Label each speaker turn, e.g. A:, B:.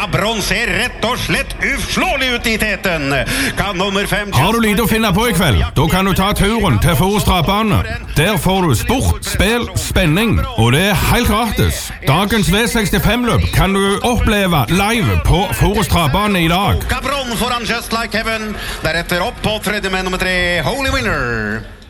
A: Gabron ser rett og slett uslåelig ut i teten. Kan nummer 5...
B: Har du lite å finne på i kveld? Da kan du ta turen til Forus Travbane. Der får du sport, spill, spenning, og det er helt gratis. Dagens V65-løp kan du oppleve live på Forus Travbane i dag.
A: Gabron foran Just Like Heaven. Deretter opp på tredje med nummer 3, Holy Winner.